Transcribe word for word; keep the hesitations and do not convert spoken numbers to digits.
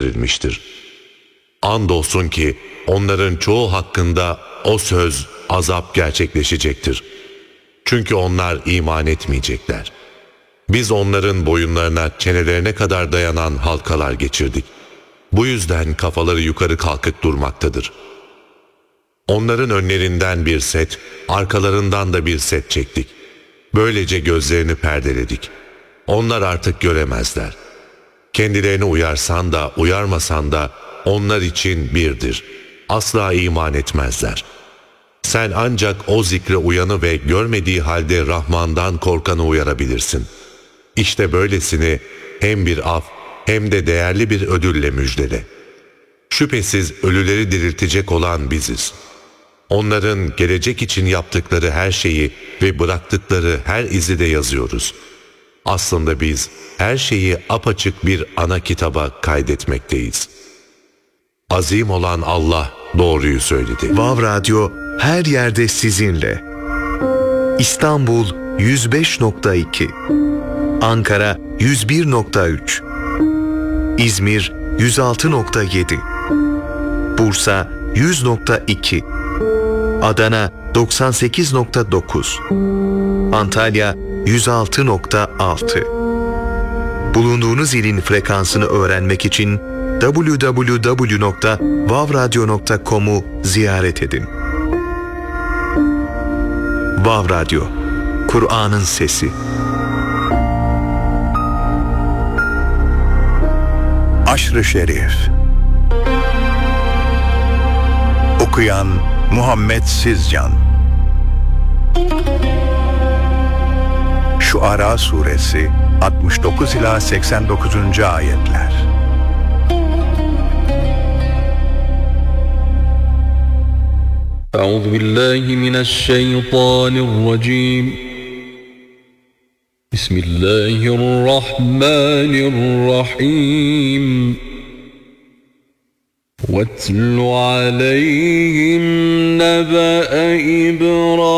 verilmiştir. Andolsun ki onların çoğu hakkında o söz, azap gerçekleşecektir. Çünkü onlar iman etmeyecekler. Biz onların boyunlarına, çenelerine kadar dayanan halkalar geçirdik. Bu yüzden kafaları yukarı kalkık durmaktadır. Onların önlerinden bir set, arkalarından da bir set çektik. Böylece gözlerini perdeledik. Onlar artık göremezler. Kendilerini uyarsan da uyarmasan da onlar için birdir. Asla iman etmezler. Sen ancak o zikre uyanı ve görmediği halde Rahman'dan korkanı uyarabilirsin. İşte böylesini hem bir af hem de değerli bir ödülle müjdele. Şüphesiz ölüleri diriltecek olan biziz. Onların gelecek için yaptıkları her şeyi ve bıraktıkları her izi de yazıyoruz. Aslında biz her şeyi apaçık bir ana kitaba kaydetmekteyiz. Azim olan Allah doğruyu söyledi. Vav Radyo her yerde sizinle. İstanbul yüz beş nokta iki, Ankara yüz bir nokta üç, İzmir yüz altı nokta yedi, Bursa yüz nokta iki, Adana doksan sekiz nokta dokuz, Antalya yüz altı nokta altı. Bulunduğunuz ilin frekansını öğrenmek için double-u double-u double-u nokta vav radyo nokta com'u ziyaret edin. Vav Radyo, Kur'an'ın sesi. Aşr-ı Şerif. Okuyan Muhammed Sizcan. Şuara Suresi altmış dokuz ila seksen dokuzuncu ayetler. Euzu billahi mineşşeytanirracim. Bismillahirrahmanirrahim. وَاتْلُ عَلَيْهِمْ نَبَأَ إِبْرَاهِيمَ